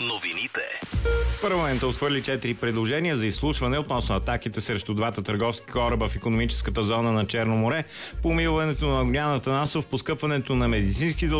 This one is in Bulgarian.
Новините. Парламентът отхвърли 4 предложения за изслушване относно атаките срещу двата търговски кораба в икономическата зона на Черно море, помилването на Огнян Атанасов, поскъпването на медицински